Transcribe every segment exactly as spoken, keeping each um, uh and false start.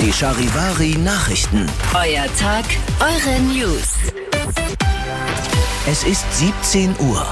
Die Charivari Nachrichten. Euer Tag, eure News. Es ist siebzehn Uhr.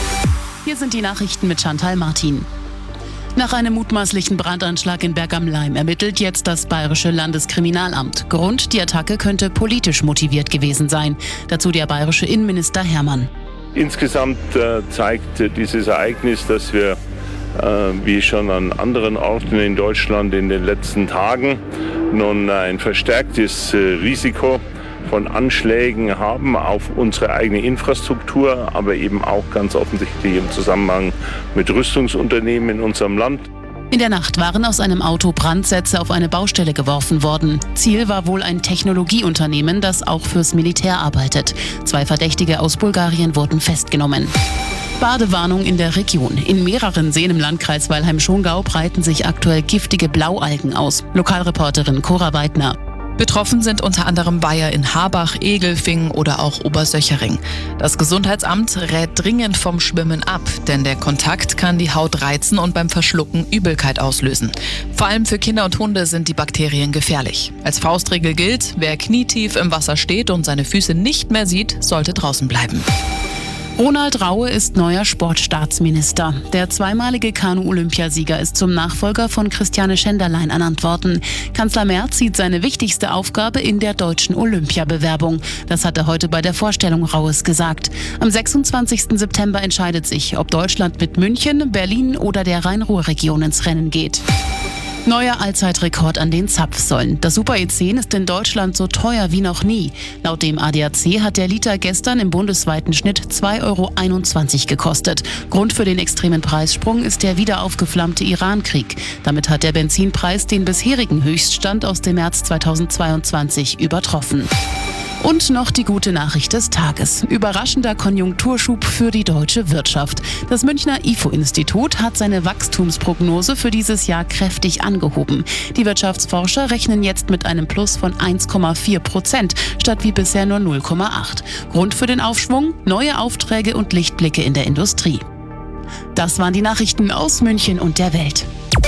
Hier sind die Nachrichten mit Chantal Martin. Nach einem mutmaßlichen Brandanschlag in Berg am Laim ermittelt jetzt das Bayerische Landeskriminalamt. Grund: die Attacke könnte politisch motiviert gewesen sein. Dazu der bayerische Innenminister Hermann. Insgesamt äh, zeigt äh, dieses Ereignis, dass wir, äh, wie schon an anderen Orten in Deutschland in den letzten Tagen, nun ein verstärktes äh, Risiko von Anschlägen haben auf unsere eigene Infrastruktur, aber eben auch ganz offensichtlich im Zusammenhang mit Rüstungsunternehmen in unserem Land. In der Nacht waren aus einem Auto Brandsätze auf eine Baustelle geworfen worden. Ziel war wohl ein Technologieunternehmen, das auch fürs Militär arbeitet. Zwei Verdächtige aus Bulgarien wurden festgenommen. Badewarnung in der Region. In mehreren Seen im Landkreis Weilheim-Schongau breiten sich aktuell giftige Blaualgen aus. Lokalreporterin Cora Weidner. Betroffen sind unter anderem Weiher in Harbach, Egelfingen oder auch Obersöchering. Das Gesundheitsamt rät dringend vom Schwimmen ab, denn der Kontakt kann die Haut reizen und beim Verschlucken Übelkeit auslösen. Vor allem für Kinder und Hunde sind die Bakterien gefährlich. Als Faustregel gilt: wer knietief im Wasser steht und seine Füße nicht mehr sieht, sollte draußen bleiben. Ronald Raue ist neuer Sportstaatsminister. Der zweimalige Kanu-Olympiasieger ist zum Nachfolger von Christiane Schenderlein ernannt worden. Kanzler Merz sieht seine wichtigste Aufgabe in der deutschen Olympiabewerbung. Das hat er heute bei der Vorstellung Raues gesagt. Am sechsundzwanzigsten September entscheidet sich, ob Deutschland mit München, Berlin oder der Rhein-Ruhr-Region ins Rennen geht. Neuer Allzeitrekord an den Zapfsäulen. Das Super E zehn ist in Deutschland so teuer wie noch nie. Laut dem A D A C hat der Liter gestern im bundesweiten Schnitt zwei Euro einundzwanzig gekostet. Grund für den extremen Preissprung ist der wieder aufgeflammte Iran-Krieg. Damit hat der Benzinpreis den bisherigen Höchststand aus dem März zweitausendzweiundzwanzig übertroffen. Und noch die gute Nachricht des Tages. Überraschender Konjunkturschub für die deutsche Wirtschaft. Das Münchner I F O-Institut hat seine Wachstumsprognose für dieses Jahr kräftig angehoben. Die Wirtschaftsforscher rechnen jetzt mit einem Plus von eins Komma vier Prozent statt wie bisher nur null Komma acht. Grund für den Aufschwung: neue Aufträge und Lichtblicke in der Industrie. Das waren die Nachrichten aus München und der Welt.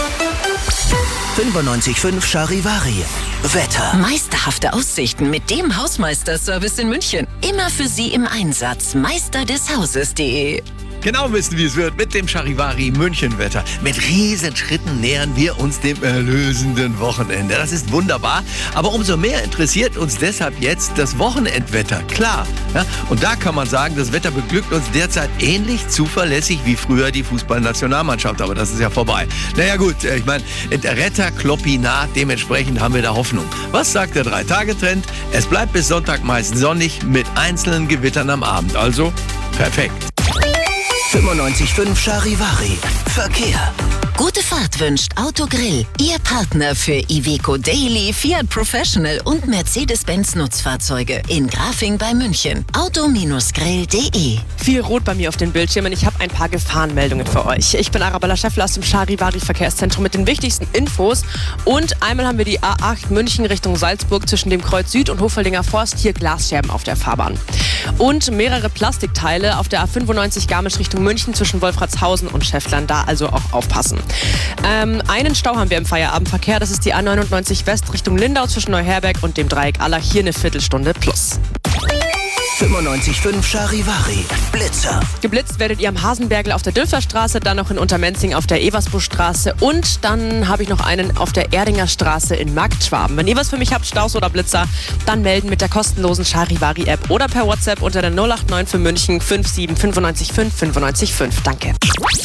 fünfundneunzig Komma fünf Charivari. Wetter. Meisterhafte Aussichten mit dem Hausmeister-Service in München. Immer für Sie im Einsatz. meister des hauses punkt de. Genau wissen, wie es wird mit dem Charivari München-Wetter. Mit riesen Schritten nähern wir uns dem erlösenden Wochenende. Das ist wunderbar, aber umso mehr interessiert uns deshalb jetzt das Wochenendwetter. Klar, ja? Und da kann man sagen, das Wetter beglückt uns derzeit ähnlich zuverlässig wie früher die Fußballnationalmannschaft. Aber das ist ja vorbei. Naja gut, ich meine, Retter Kloppi nah, dementsprechend haben wir da Hoffnung. Was sagt der Drei-Tage-Trend? Es bleibt bis Sonntag meist sonnig mit einzelnen Gewittern am Abend. Also perfekt. fünfundneunzig Komma fünf Charivari. Verkehr. Gute Fahrt wünscht Autogrill, Ihr Partner für Iveco Daily, Fiat Professional und Mercedes-Benz Nutzfahrzeuge in Grafing bei München. auto Grill punkt de. Viel Rot bei mir auf den Bildschirmen. Ich habe ein paar Gefahrenmeldungen für euch. Ich bin Arabella Scheffler aus dem Charivari Verkehrszentrum mit den wichtigsten Infos. Und einmal haben wir die A acht München Richtung Salzburg zwischen dem Kreuz Süd und Hochfeldinger Forst. Hier Glasscherben auf der Fahrbahn. Und mehrere Plastikteile auf der A fünfundneunzig Garmisch Richtung München zwischen Wolfratshausen und Schäfflern. Da also auch aufpassen. Ähm, einen Stau haben wir im Feierabendverkehr. Das ist die A neunundneunzig West Richtung Lindau zwischen Neuherberg und dem Dreieck Allach. Hier eine Viertelstunde plus. fünfundneunzig Komma fünf Charivari. Blitzer. Geblitzt werdet ihr am Hasenbergl auf der Dülferstraße, dann noch in Untermenzing auf der Eversbuschstraße und dann habe ich noch einen auf der Erdinger Straße in Marktschwaben. Wenn ihr was für mich habt, Staus oder Blitzer, dann melden mit der kostenlosen Charivari-App oder per WhatsApp unter der null acht neun für München fünf sieben fünf neun fünf fünf neun fünf. Danke.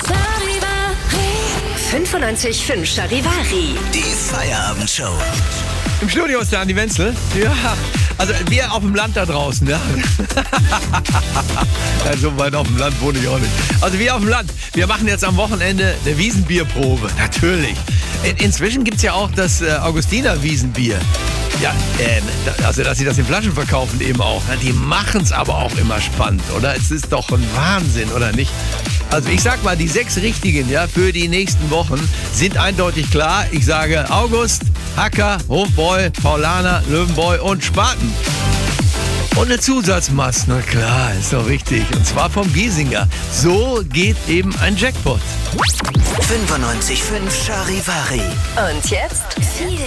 fünfundneunzig Komma fünf Charivari. Die Feierabendshow. Im Studio ist der Andi Wenzel. Ja, also wir auf dem Land da draußen, ja. Ja, so weit auf dem Land wohne ich auch nicht. Also wir auf dem Land, wir machen jetzt am Wochenende eine Wiesenbierprobe, natürlich. In, inzwischen gibt es ja auch das äh, Augustiner Wiesenbier. Ja, äh, also dass sie das in Flaschen verkaufen eben auch. Ja, die machen es aber auch immer spannend, oder? Es ist doch ein Wahnsinn, oder nicht? Also ich sag mal, die sechs richtigen, ja, für die nächsten Wochen sind eindeutig klar. Ich sage August, Hacker, Hofbräu, Paulaner, Löwenbräu und Spaten. Und eine Zusatzmast, na klar, ist doch richtig. Und zwar vom Giesinger. So geht eben ein Jackpot. fünfundneunzig Komma fünf Charivari. Und jetzt viel